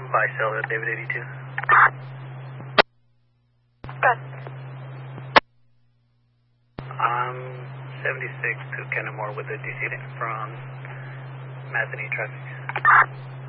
Vicella, David 82. Good. 76 to Kennemore with a decedent from Mazzini traffic.